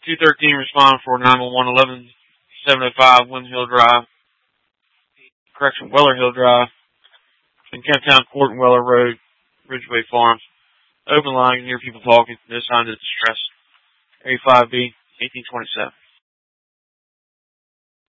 213 respond for 911 705 Wind Hill Drive. Correction, Weller Hill Drive. In Camptown Court and Weller Road, Ridgeway Farms. Open line, you can hear people talking. No sign of distress. Area 5B, 1827.